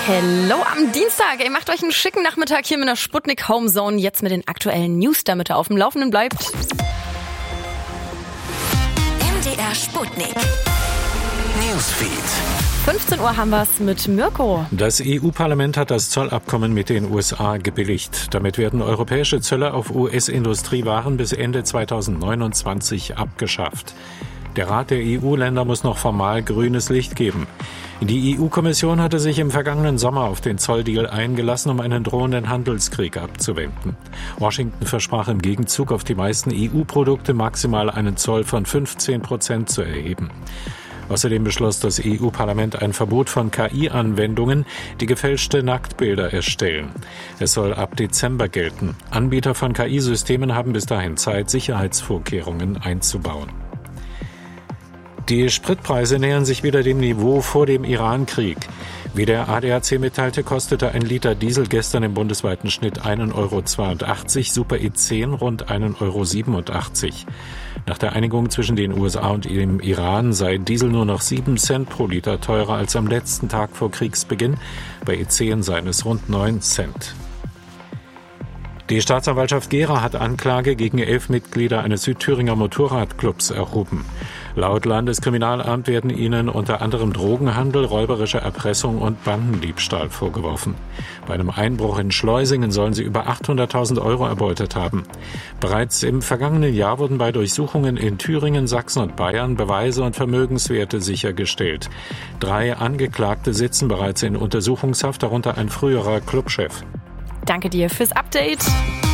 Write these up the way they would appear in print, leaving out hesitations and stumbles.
Hello am Dienstag. Ihr macht euch einen schicken Nachmittag hier mit der Sputnik Home Zone. Jetzt mit den aktuellen News, damit ihr auf dem Laufenden bleibt. MDR Sputnik Newsfeed. 15 Uhr haben wir es mit Mirko. Das EU-Parlament hat das Zollabkommen mit den USA gebilligt. Damit werden europäische Zölle auf US-Industriewaren bis Ende 2029 abgeschafft. Der Rat der EU-Länder muss noch formal grünes Licht geben. Die EU-Kommission hatte sich im vergangenen Sommer auf den Zolldeal eingelassen, um einen drohenden Handelskrieg abzuwenden. Washington versprach im Gegenzug, auf die meisten EU-Produkte maximal einen Zoll von 15% zu erheben. Außerdem beschloss das EU-Parlament ein Verbot von KI-Anwendungen, die gefälschte Nacktbilder erstellen. Es soll ab Dezember gelten. Anbieter von KI-Systemen haben bis dahin Zeit, Sicherheitsvorkehrungen einzubauen. Die Spritpreise nähern sich wieder dem Niveau vor dem Iran-Krieg. Wie der ADAC mitteilte, kostete ein Liter Diesel gestern im bundesweiten Schnitt 1,82 €, Super E10 rund 1,87 €. Nach der Einigung zwischen den USA und dem Iran sei Diesel nur noch 7 Cent pro Liter teurer als am letzten Tag vor Kriegsbeginn. Bei E10 seien es rund 9 Cent. Die Staatsanwaltschaft Gera hat Anklage gegen 11 Mitglieder eines Südthüringer Motorradclubs erhoben. Laut Landeskriminalamt werden ihnen unter anderem Drogenhandel, räuberische Erpressung und Bandendiebstahl vorgeworfen. Bei einem Einbruch in Schleusingen sollen sie über 800.000 € erbeutet haben. Bereits im vergangenen Jahr wurden bei Durchsuchungen in Thüringen, Sachsen und Bayern Beweise und Vermögenswerte sichergestellt. 3 Angeklagte sitzen bereits in Untersuchungshaft, darunter ein früherer Clubchef. Danke dir fürs Update.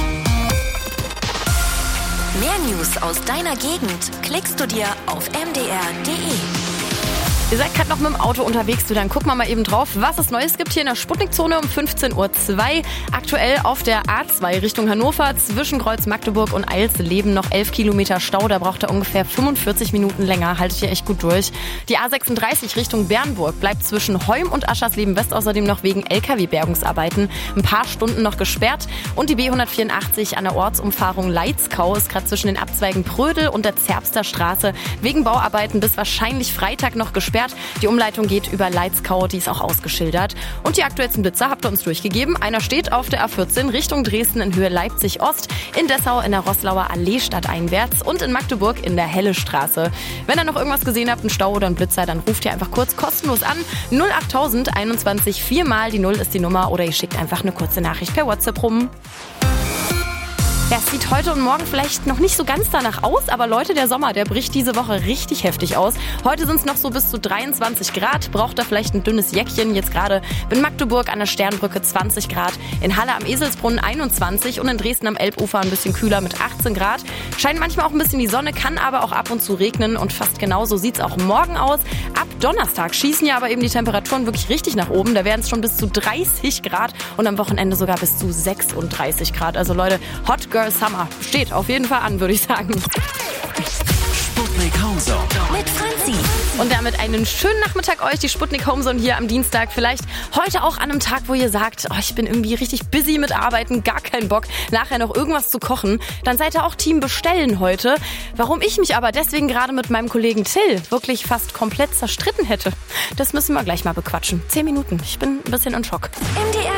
Mehr News aus deiner Gegend klickst du dir auf mdr.de. Ihr seid gerade noch mit dem Auto unterwegs, dann gucken wir mal eben drauf, was es Neues gibt hier in der Sputnik-Zone um 15:02 Uhr. Aktuell auf der A2 Richtung Hannover zwischen Kreuz Magdeburg und Eilsleben noch 11 Kilometer Stau. Da braucht ihr ungefähr 45 Minuten länger. Haltet ihr echt gut durch. Die A36 Richtung Bernburg bleibt zwischen Heum und Aschersleben West außerdem noch wegen LKW-Bergungsarbeiten ein paar Stunden noch gesperrt. Und die B184 an der Ortsumfahrung Leitzkau ist gerade zwischen den Abzweigen Prödel und der Zerbster Straße wegen Bauarbeiten bis wahrscheinlich Freitag noch gesperrt. Die Umleitung geht über Leitzkau, die ist auch ausgeschildert. Und die aktuellsten Blitzer habt ihr uns durchgegeben. Einer steht auf der A14 Richtung Dresden in Höhe Leipzig-Ost, in Dessau in der Roßlauer Allee stadteinwärts und in Magdeburg in der Helle-Straße. Wenn ihr noch irgendwas gesehen habt, einen Stau oder einen Blitzer, dann ruft ihr einfach kurz kostenlos an. 08000 21 4 mal die 0 ist die Nummer oder ihr schickt einfach eine kurze Nachricht per WhatsApp rum. Ja, es sieht heute und morgen vielleicht noch nicht so ganz danach aus, aber Leute, der Sommer, der bricht diese Woche richtig heftig aus. Heute sind es noch so bis zu 23 Grad, braucht da vielleicht ein dünnes Jäckchen. Jetzt gerade in Magdeburg an der Sternbrücke 20 Grad, in Halle am Eselsbrunnen 21 und in Dresden am Elbufer ein bisschen kühler mit 18 Grad. Scheint manchmal auch ein bisschen die Sonne, kann aber auch ab und zu regnen und fast genauso sieht es auch morgen aus. Ab Donnerstag schießen ja aber eben die Temperaturen wirklich richtig nach oben. Da werden es schon bis zu 30 Grad und am Wochenende sogar bis zu 36 Grad. Also Leute, Hot Girl Summer steht auf jeden Fall an, würde ich sagen. Sputnik Home Zone mit Franzi. Und damit einen schönen Nachmittag euch, die Sputnik Home Zone hier am Dienstag. Vielleicht heute auch an einem Tag, wo ihr sagt, ich bin irgendwie richtig busy mit Arbeiten, gar keinen Bock, nachher noch irgendwas zu kochen. Dann seid ihr auch Team Bestellen heute. Warum ich mich aber deswegen gerade mit meinem Kollegen Till wirklich fast komplett zerstritten hätte, das müssen wir gleich mal bequatschen. 10 Minuten, ich bin ein bisschen in Schock. MDR